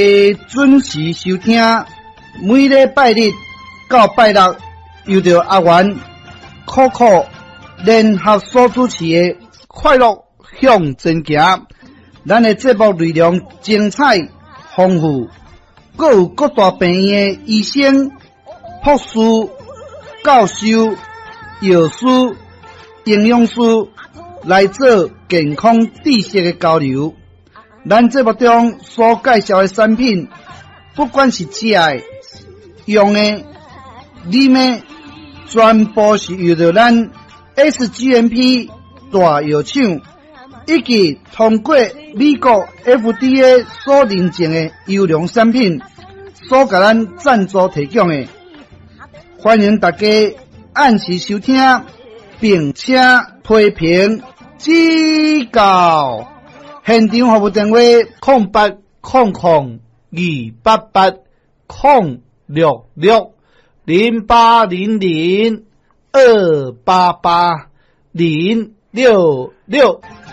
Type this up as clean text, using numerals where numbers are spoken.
准时收听，每礼拜日到拜六，由着阿元苦苦联合所主持的快乐向前行。咱的节目内容精彩丰富，各有各大病院的医生、护士、教授、药师、营养师来做健康知识的交流。咱节目中所介绍的产品，不管是食的、用的、啉的，全部是由着咱 SGMP 大药厂以及通过美国 FDA 所认证的优良产品所给咱赞助提供的。欢迎大家按时收听，并且批评指教。现场服务电话：0800-066-0800-288-066。